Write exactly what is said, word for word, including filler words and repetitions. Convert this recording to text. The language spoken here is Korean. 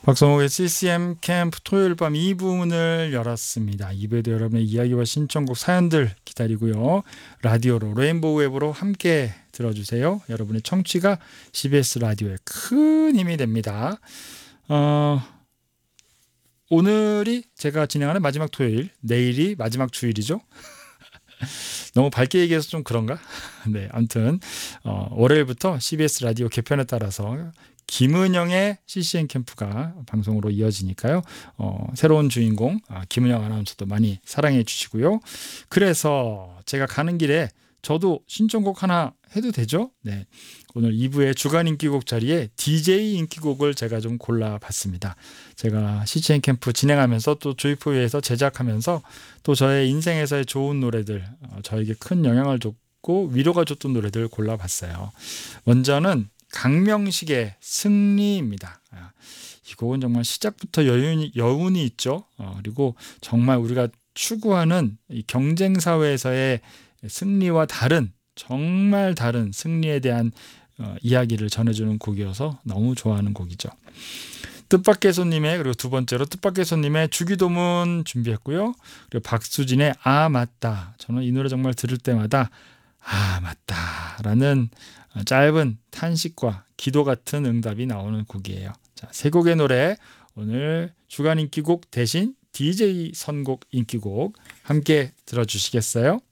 박성욱의 씨씨엠 캠프 토요일 밤 이 부 문을 열었습니다. 이 부에도 여러분의 이야기와 신청곡 사연들 기다리고요. 라디오로 레인보우 웹으로 함께 들어주세요. 여러분의 청취가 씨비에스 라디오에 큰 힘이 됩니다. 어, 오늘이 제가 진행하는 마지막 토요일, 내일이 마지막 주일이죠. 너무 밝게 얘기해서 좀 그런가? 네, 아무튼 어, 월요일부터 씨비에스 라디오 개편에 따라서 김은영의 씨씨엠 캠프가 방송으로 이어지니까요. 어, 새로운 주인공 아, 김은영 아나운서도 많이 사랑해 주시고요. 그래서 제가 가는 길에 저도 신청곡 하나 해도 되죠? 네, 오늘 이 부의 주간 인기곡 자리에 디제이 인기곡을 제가 좀 골라봤습니다. 제가 씨씨엠 캠프 진행하면서 또 조이포유에서 제작하면서 또 저의 인생에서의 좋은 노래들, 어, 저에게 큰 영향을 줬고 위로가 줬던 노래들 골라봤어요. 먼저는 강명식의 승리입니다. 이 곡은 정말 시작부터 여운이, 여운이 있죠. 어, 그리고 정말 우리가 추구하는 이 경쟁 사회에서의 승리와 다른, 정말 다른 승리에 대한 어, 이야기를 전해주는 곡이어서 너무 좋아하는 곡이죠. 뜻밖의 손님의, 그리고 두 번째로 뜻밖의 손님의 주기도문 준비했고요. 그리고 박수진의 아 맞다. 저는 이 노래 정말 들을 때마다 아 맞다 라는 짧은 탄식과 기도 같은 응답이 나오는 곡이에요. 자, 세 곡의 노래, 오늘 주간 인기곡 대신 디제이 선곡 인기곡 함께 들어주시겠어요?